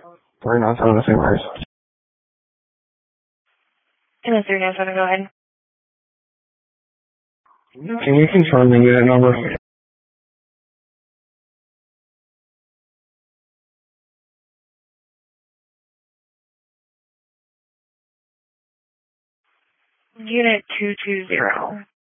We're not on the same person. And it's 397, go ahead. Can you confirm the unit number? Unit 220.